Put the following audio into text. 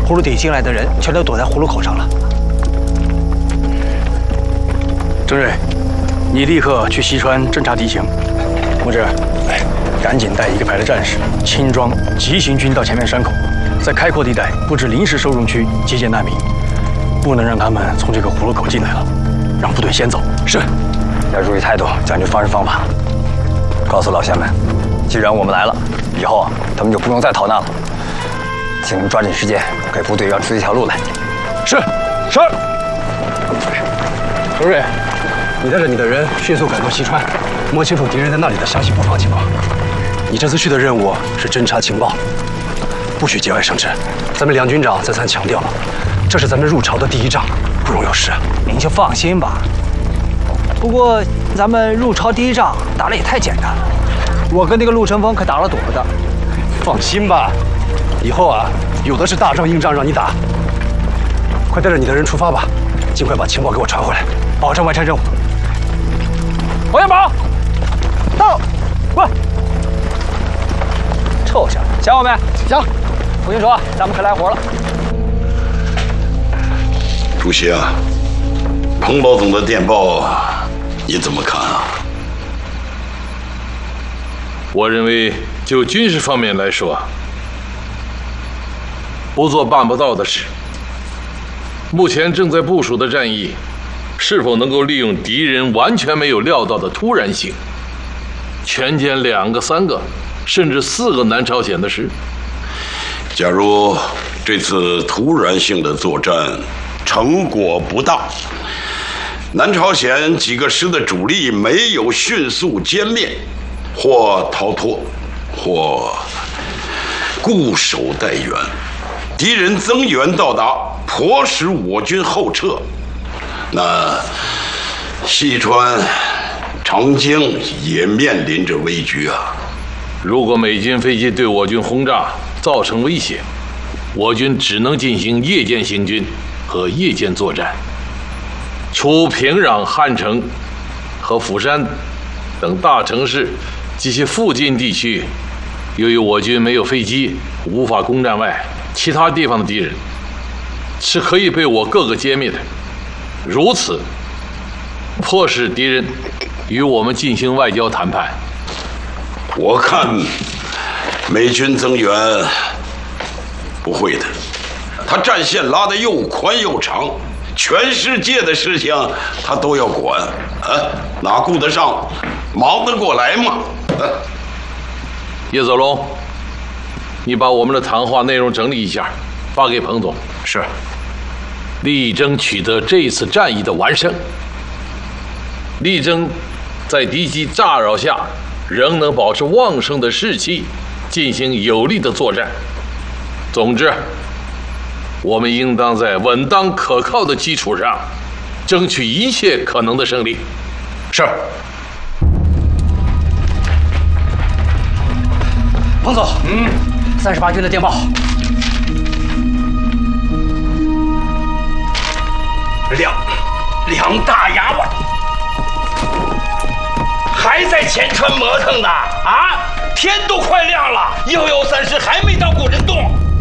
葫芦底进来的人全都躲在葫芦口上了。 郑瑞，你立刻去西川侦察敌情。木志，赶紧带1个排的战士轻装急行军到前面山口，在开阔地带布置临时收容区接见难民，不能让他们从这个葫芦口进来了，让部队先走。是。要注意态度，讲究方式方法。告诉老乡们，既然我们来了，以后他们就不用再逃难了。请你们抓紧时间给部队让出一条路来。是。周瑞，你带着你的人迅速赶到西川，摸清楚敌人在那里的详细布防情况。你这次去的任务是侦察情报，不许节外生枝。咱们梁军长再三强调了，这是咱们入朝的第1仗，不容有失。 您就放心吧。不过咱们入朝第1仗打得也太简单了，我跟那个陆晨风可打了赌的。 放心吧，以后啊，有的是大仗硬仗让你打。快带着你的人出发吧，尽快把情报给我传回来，保证完成任务。 王元宝，到，过来。臭小子，想我没？ 想。 胡军说，咱们可来活了。 主席啊，彭老总的电报，你怎么看啊？ 我认为，就军事方面来说，不做办不到的事。目前正在部署的战役，是否能够利用敌人完全没有料到的突然性，全歼2个、3个，甚至4个南朝鲜的师？ 假如这次突然性的作战成果不大，南朝鲜几个师的主力没有迅速歼灭，或逃脱，或固守待援，敌人增援到达，迫使我军后撤，那西川、长江也面临着危局啊！ 如果美军飞机对我军轰炸造成威胁，我军只能进行夜间行军和夜间作战。除平壤、汉城和釜山等大城市及其附近地区，由于我军没有飞机，无法攻占外，其他地方的敌人是可以被我各个歼灭的。如此，迫使敌人与我们进行外交谈判。 我看美军增援不会的，他战线拉得又宽又长，全世界的事情他都要管啊，哪顾得上，忙得过来吗？ 叶泽龙，你把我们的谈话内容整理一下，发给彭总。 是。 力争取得这次战役的完胜，力争在敌机炸扰下仍能保持旺盛的士气，进行有力的作战。总之，我们应当在稳当可靠的基础上，争取一切可能的胜利。 是。彭总，38军的电报。 两大牙丸还在前川磨蹭呢啊！天都快亮了，113师还没到古人洞。